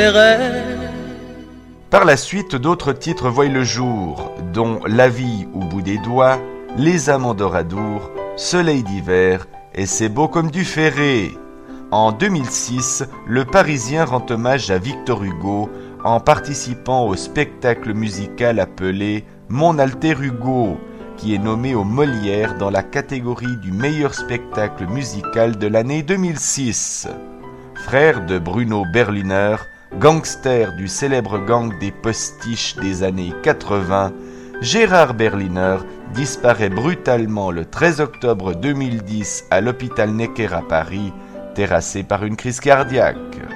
Par la suite, d'autres titres voient le jour, dont La vie au bout des doigts, Les amants d'Oradour, Soleil d'hiver et C'est beau comme du Ferré. En 2006, le Parisien rend hommage à Victor Hugo en participant au spectacle musical appelé Mon Alter Hugo, qui est nommé aux Molières dans la catégorie du meilleur spectacle musical de l'année 2006. Frère de Bruno Berliner, gangster du célèbre gang des postiches des années 80, Gérard Berliner disparaît brutalement le 13 octobre 2010 à l'hôpital Necker à Paris, terrassé par une crise cardiaque.